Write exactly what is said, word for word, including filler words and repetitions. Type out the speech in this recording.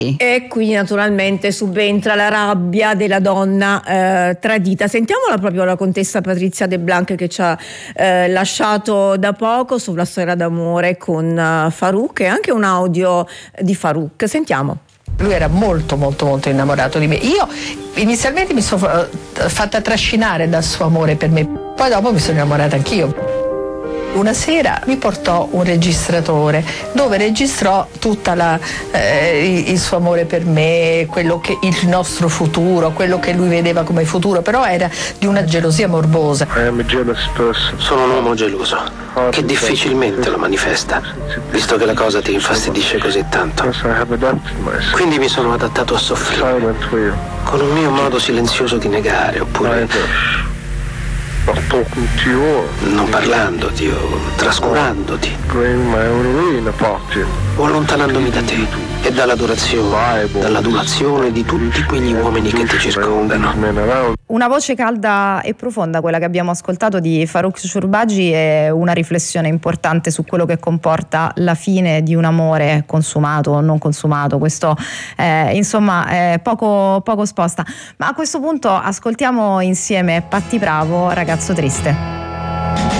E qui naturalmente subentra la rabbia della donna eh, tradita. Sentiamola proprio la contessa Patrizia De Blanc, che ci ha eh, lasciato da poco sulla storia d'amore con uh, Farouk, e anche un audio di Farouk. Sentiamo. Lui era molto molto molto innamorato di me. Io inizialmente mi sono fatta trascinare dal suo amore per me, poi dopo mi sono innamorata anch'io. Una sera mi portò un registratore dove registrò tutta la, eh, il suo amore per me, quello che, il nostro futuro, quello che lui vedeva come futuro, però era di una gelosia morbosa. Sono un uomo geloso che difficilmente lo manifesta, visto che la cosa ti infastidisce così tanto. Quindi mi sono adattato a soffrire con un mio modo silenzioso di negare, oppure non parlandoti o trascurandoti o allontanandomi da te e dall'adorazione, dall'adulazione di tutti quegli uomini che ti circondano. Una voce calda e profonda, quella che abbiamo ascoltato di Farouk Shorbagy, è una riflessione importante su quello che comporta la fine di un amore consumato o non consumato. Questo eh, insomma è poco, poco sposta. Ma a questo punto ascoltiamo insieme Patti Bravo, Ragazzo Triste.